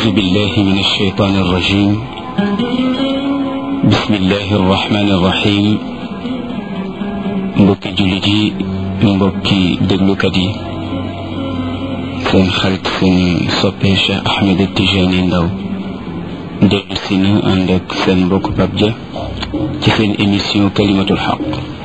أعوذ بالله من الشيطان الرجيم بسم الله الرحمن الرحيم mbokki jullit yi mbokki déglukat yi seen xarit seen soppe Cheikh Ahmed Tijani Ndaw dellu si na ànd ak seen mbokk Pape Dia ci seen émission Kalimatul Haq